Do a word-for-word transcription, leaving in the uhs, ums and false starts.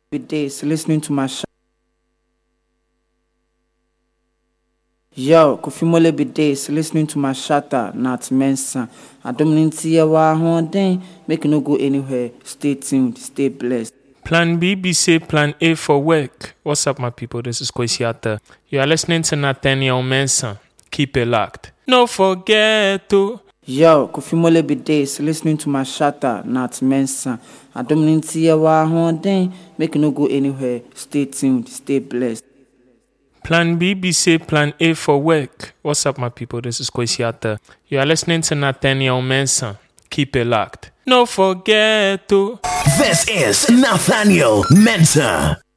Days listening to my show. Yo, Kofimole be days listening to my shatter, not Mensa. I don't see a while day, make no go anywhere. Stay tuned, stay blessed. Plan B, B say Plan A for work. What's up, my people? This is Kwesiata. You are listening to Nathaniel Mensah. Keep it locked. No forget to. Yo, Kofimole be days listening to my shatter, not Mensa. I don't see a while day, make no go anywhere. Stay tuned, stay blessed. Plan B, B say Plan A for work. What's up, my people? This is Kwesiata. You are listening to Nathaniel Mensah. Keep it locked. No forget to. This is Nathaniel Mensah.